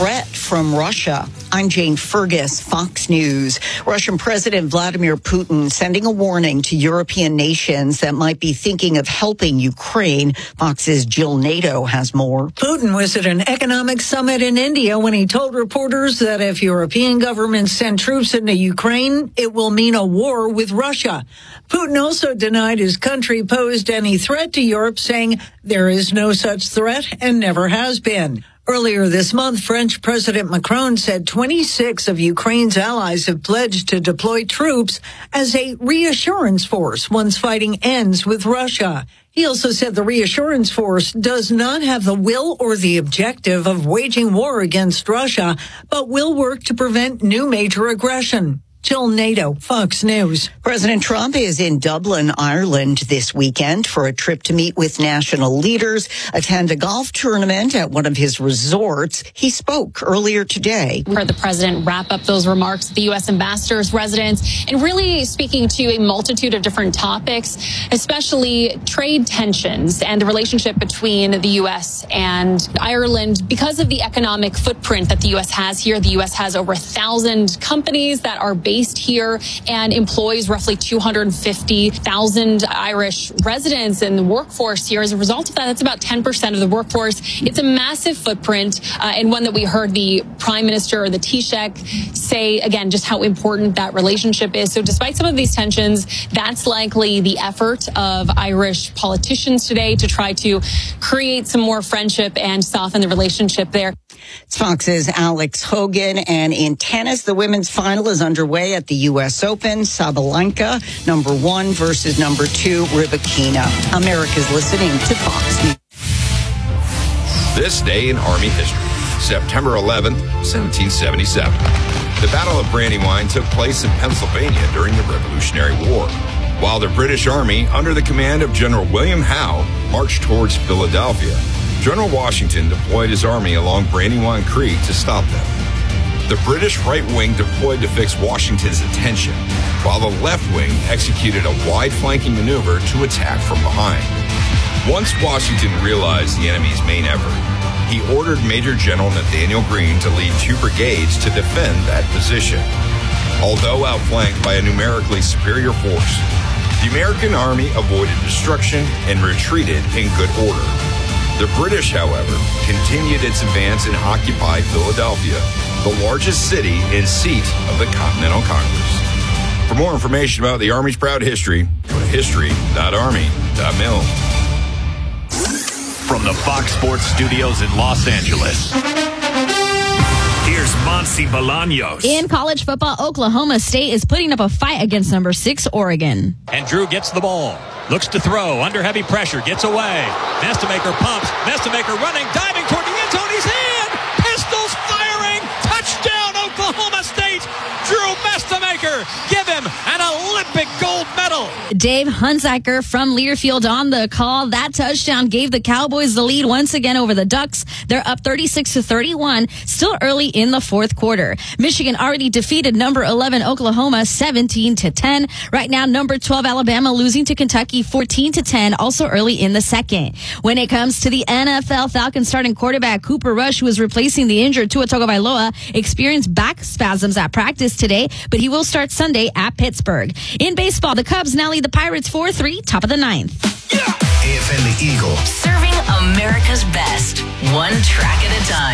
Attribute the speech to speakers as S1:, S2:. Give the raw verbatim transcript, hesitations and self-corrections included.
S1: threat from Russia. I'm Jane Fergus, Fox News. Russian President Vladimir Putin sending a warning to European nations that might be thinking of helping Ukraine. Fox's Jill Nato has more.
S2: Putin was at an economic summit in India when he told reporters that if European governments send troops into Ukraine, it will mean a war with Russia. Putin also denied his country posed any threat to Europe, saying there is no such threat and never has been. Earlier this month, French President Macron said twenty-six of Ukraine's allies have pledged to deploy troops as a reassurance force once fighting ends with Russia. He also said the reassurance force does not have the will or the objective of waging war against Russia, but will work to prevent new major aggression. Jill Nato, Fox News.
S1: President Trump is in Dublin, Ireland this weekend for a trip to meet with national leaders, attend a golf tournament at one of his resorts. He spoke earlier today.
S3: We heard the president wrap up those remarks at the U S ambassador's residence and really speaking to a multitude of different topics, especially trade tensions and the relationship between the U S and Ireland. Because of the economic footprint that the U S has here, the U S has over a thousand companies that are based based here and employs roughly two hundred fifty thousand Irish residents in the workforce here. As a result of that, that's about ten percent of the workforce. It's a massive footprint uh, and one that we heard the Prime Minister, the Taoiseach, say, again, just how important that relationship is. So despite some of these tensions, that's likely the effort of Irish politicians today to try to create some more friendship and soften the relationship there.
S1: It's Fox's Alex Hogan. And in tennis, the women's final is underway at the U S Open. Sabalenka, number one versus number two, Rybakina. America's listening to Fox News.
S4: This day in Army history, September eleventh, seventeen seventy-seven. The Battle of Brandywine took place in Pennsylvania during the Revolutionary War, while the British Army, under the command of General William Howe, marched towards Philadelphia. General Washington deployed his army along Brandywine Creek to stop them. The British right wing deployed to fix Washington's attention, while the left wing executed a wide flanking maneuver to attack from behind. Once Washington realized the enemy's main effort, he ordered Major General Nathaniel Greene to lead two brigades to defend that position. Although outflanked by a numerically superior force, the American army avoided destruction and retreated in good order. The British, however, continued its advance and occupied Philadelphia, the largest city and seat of the Continental Congress. For more information about the Army's proud history, go to history dot army dot mil.
S5: From the Fox Sports Studios in Los Angeles, here's Monty Bolaños.
S6: In college football, Oklahoma State is putting up a fight against number six, Oregon.
S5: And Drew gets the ball. Looks to throw. Under heavy pressure. Gets away. Nestamaker pumps. Nestamaker running. Diving toward the end zone. He's in. Pistols firing. Touchdown, Oklahoma State. Drew Nestamaker. Give him an Olympic gold medal.
S6: Dave Hunziker from Learfield on the call. That touchdown gave the Cowboys the lead once again over the Ducks. They're up thirty-six to thirty-one. Still early in the fourth quarter. Michigan already defeated number eleven Oklahoma seventeen to ten. Right now, number twelve Alabama losing to Kentucky fourteen to ten. Also early in the second. When it comes to the N F L, Falcons starting quarterback Cooper Rush, who is replacing the injured Tua Tagovailoa, experienced back spasms at practice today, but he will start Sunday at Pittsburgh. In baseball, the Cubs now lead the Pirates four three, top of the ninth.
S7: Yeah. A F N The Eagle.
S8: Serving America's best, one track at a time.